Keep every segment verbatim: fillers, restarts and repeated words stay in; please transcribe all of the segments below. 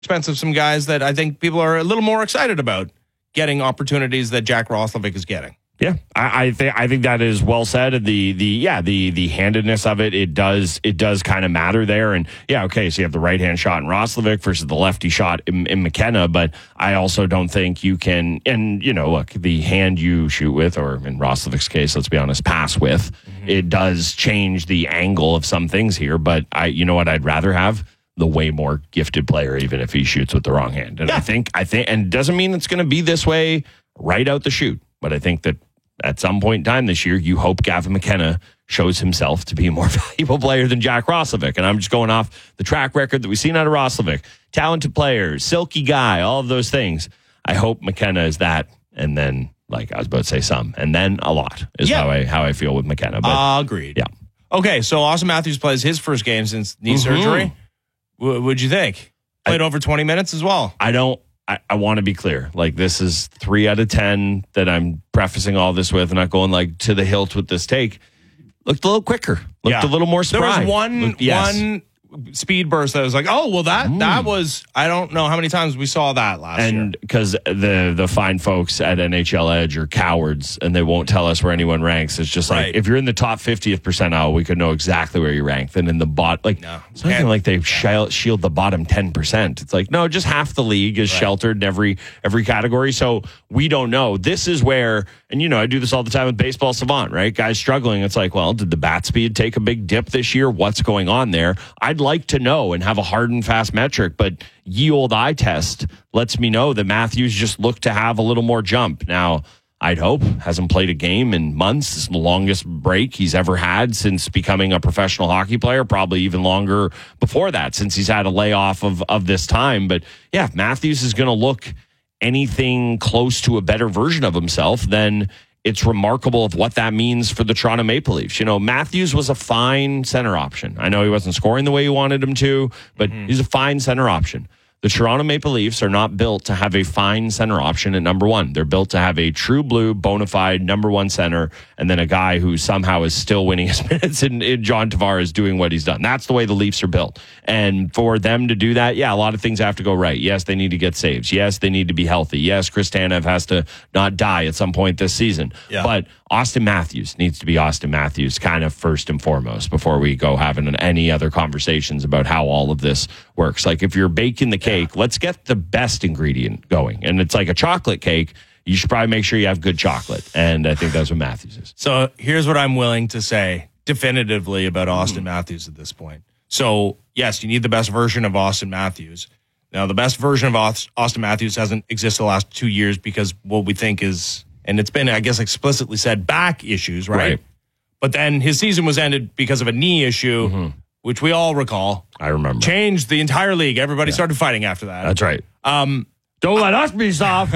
expense of some guys that I think people are a little more excited about getting opportunities that Jack Roslovic is getting. Yeah, I, I think I think that is well said. The the yeah the the handedness of it it does it does kind of matter there. And yeah, okay, so you have the right hand shot in Roslovic versus the lefty shot in, in McKenna. But I also don't think you can. And you know, look, the hand you shoot with, or in Roslovic's case, let's be honest, pass with, mm-hmm. it does change the angle of some things here. But I, you know what, I'd rather have the way more gifted player, even if he shoots with the wrong hand. And yeah. I think I think, and it doesn't mean it's going to be this way right out the chute. But I think that at some point in time this year, you hope Gavin McKenna shows himself to be a more valuable player than Jack Roslovic. And I'm just going off the track record that we've seen out of Roslovic. Talented player, silky guy, all of those things. I hope McKenna is that. And then, like I was about to say some, and then a lot is yeah. how I how I feel with McKenna. But, uh, agreed. Yeah. Okay, so Austin Matthews plays his first game since knee mm-hmm. surgery. W- what'd you think? Played I, over twenty minutes as well. I don't. I, I want to be clear. Like, this is three out of ten that I'm prefacing all this with, and not going like to the hilt with this take. Looked a little quicker. Looked yeah. a little more spry. There was one Looked, yes. one speed burst that was like, oh, well, that mm. that was, I don't know how many times we saw that last and year. And because the, the fine folks at N H L Edge are cowards, and they won't tell us where anyone ranks. It's just like, right. if you're in the top fiftieth percentile, we could know exactly where you rank. Then in the bot, like, no. it's nothing like they shield, shield the bottom ten percent. It's like, no, just half the league is right. sheltered in every, every category. So we don't know. This is where, and you know, I do this all the time with Baseball Savant, right? Guys struggling. It's like, well, did the bat speed take a big dip this year? What's going on there? I'd like to know and have a hard and fast metric, but ye old eye test lets me know that Matthews just looked to have a little more jump. Now, I'd hope, hasn't played a game in months. It's the longest break he's ever had since becoming a professional hockey player, probably even longer before that, since he's had a layoff of, of this time. But yeah, if Matthews is going to look anything close to a better version of himself, then it's remarkable of what that means for the Toronto Maple Leafs. You know, Matthews was a fine center option. I know he wasn't scoring the way you wanted him to, but mm-hmm. he's a fine center option. The Toronto Maple Leafs are not built to have a fine center option at number one. They're built to have a true blue, bona fide number one center, and then a guy who somehow is still winning his minutes in, in John Tavares doing what he's done. That's the way the Leafs are built. And for them to do that, yeah, a lot of things have to go right. Yes, they need to get saves. Yes, they need to be healthy. Yes, Chris Tanev has to not die at some point this season. Yeah. But Austin Matthews needs to be Austin Matthews kind of first and foremost before we go having any other conversations about how all of this works. Like, if you're baking the cake, yeah. let's get the best ingredient going. And it's like a chocolate cake. You should probably make sure you have good chocolate. And I think that's what Matthews is. So here's what I'm willing to say definitively about Austin mm. Matthews at this point. So, yes, you need the best version of Austin Matthews. Now, the best version of Austin Matthews hasn't existed the last two years because what we think is, and it's been, I guess, explicitly said, back issues, right? right. But then his season was ended because of a knee issue, mm-hmm. which we all recall. I remember. Changed the entire league. Everybody yeah. started fighting after that. That's right. Um, Don't let us be soft.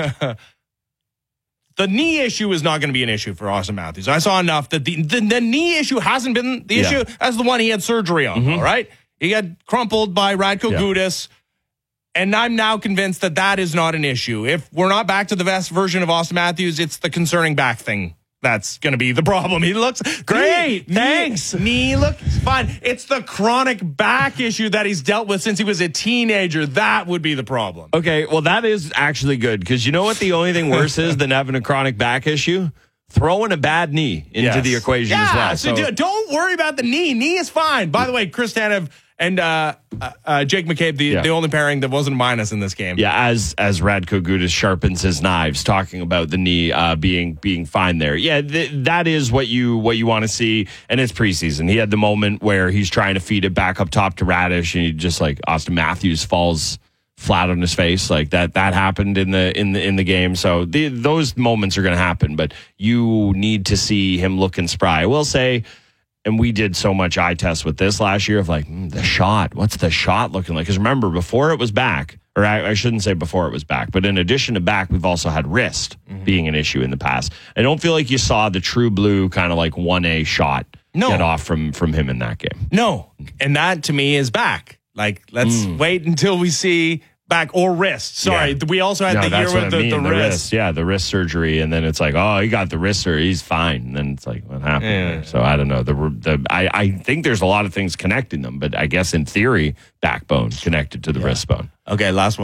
The knee issue is not going to be an issue for Austin Matthews. I saw enough that the, the, the knee issue hasn't been the yeah. issue as the one he had surgery on, mm-hmm. all right? He got crumpled by Radko yeah. Gudas, and I'm now convinced that that is not an issue. If we're not back to the best version of Austin Matthews, it's the concerning back thing that's going to be the problem. He looks great. Knee, Thanks. Knee, knee looks fine. It's the chronic back issue that he's dealt with since he was a teenager. That would be the problem. Okay, well, that is actually good, because you know what the only thing worse is than having a chronic back issue? Throwing a bad knee into yes. the equation yeah, as well. So, so don't worry about the knee. Knee is fine. By the way, Chris Tanev and uh, uh, uh, Jake McCabe, the, yeah. the only pairing that wasn't minus in this game. Yeah, as as Radko Gudas sharpens his knives, talking about the knee uh, being being fine there. Yeah, th- that is what you what you want to see, and it's preseason. He had the moment where he's trying to feed it back up top to Radish, and he just like Austin Matthews falls flat on his face. Like that that happened in the in the in the game. So the, those moments are going to happen, but you need to see him looking spry. I will say. And we did so much eye test with this last year of like, mm, the shot. What's the shot looking like? Because remember, before it was back, or I, I shouldn't say before it was back, but in addition to back, we've also had wrist mm-hmm. being an issue in the past. I don't feel like you saw the true blue kind of like one A shot no. get off from, from him in that game. No. And that to me is back. Like, let's mm. wait until we see back or wrist. Sorry, Yeah. we also had No, the that's year what with I the, mean, the, the wrist. wrist. Yeah, the wrist surgery, and then it's like, oh, he got the wrist surgery, he's fine. And then it's like, what happened? Yeah. there? So I don't know. The the I, I think there's a lot of things connecting them, but I guess in theory, backbone connected to the wrist bone. Okay, last one.